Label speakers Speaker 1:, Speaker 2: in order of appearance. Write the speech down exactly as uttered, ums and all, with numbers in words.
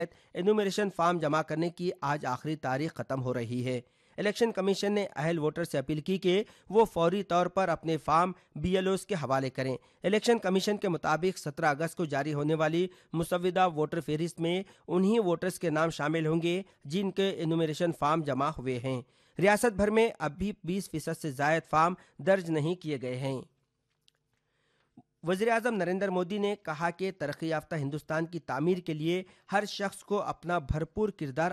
Speaker 1: Enumeration form जमा करने की आज आखिरी तारीख खत्म हो रही है। इलेक्शन कमीशन ने अहल वोटर से अपील की कि वो फौरी तौर पर अपने फॉर्म बीएलओस के हवाले करें। इलेक्शन कमीशन के मुताबिक सत्रह अगस्त को जारी होने वाली मुसव्विदा वोटर फहरिस्त में उन्हीं वोटर्स के नाम शामिल होंगे जिनके एनुमरेशन फॉर्म जमा हुए हैं। रियासत भर में अब भी बीस फीसद से जायद फॉर्म दर्ज नहीं किए गए हैं। वज़ीर आज़म नरेंद्र मोदी ने कहा कि तरक्की याफ्ता हिंदुस्तान की तामीर के लिए हर शख्स को अपना भरपूर किरदार